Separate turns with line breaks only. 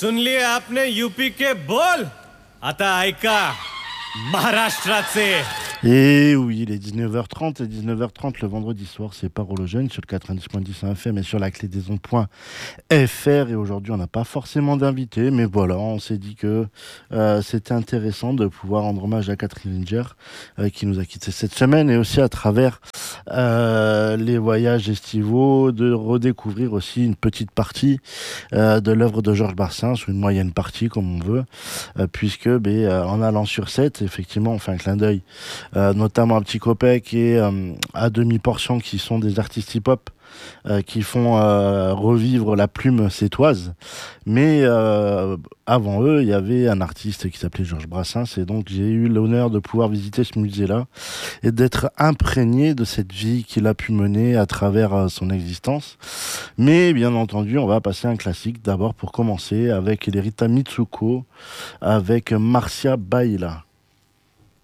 सुन लिए आपने यूपी के बोल आता ऐका महाराष्ट्राचे.
Et oui, il est 19h30 et 19h30 le vendredi soir, c'est Parole aux jeunes sur le 90.10 FM et sur la clé des ondes.fr. Et aujourd'hui, on n'a pas forcément d'invité, mais voilà, on s'est dit que c'était intéressant de pouvoir rendre hommage à Catherine Linger qui nous a quittés cette semaine et aussi à travers les voyages estivaux, de redécouvrir aussi une petite partie de l'œuvre de Georges Brassens, ou une moyenne partie comme on veut, puisque en allant sur 7, effectivement, on fait un clin d'œil notamment à Petit Copec et à Demi-Portion qui sont des artistes hip-hop qui font revivre la plume sétoise. Mais avant eux, il y avait un artiste qui s'appelait Georges Brassens et donc j'ai eu l'honneur de pouvoir visiter ce musée-là et d'être imprégné de cette vie qu'il a pu mener à travers son existence. Mais bien entendu, on va passer un classique d'abord pour commencer avec les Rita Mitsuko avec Marcia Baila.